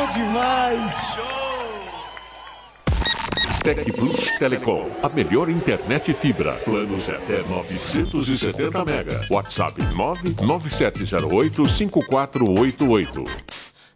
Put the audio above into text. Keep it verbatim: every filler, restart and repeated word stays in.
demais! Tec Plus Telecom, a melhor internet fibra. Planos até novecentos e setenta mega. WhatsApp nove nove sete zero oito cinco quatro oito oito.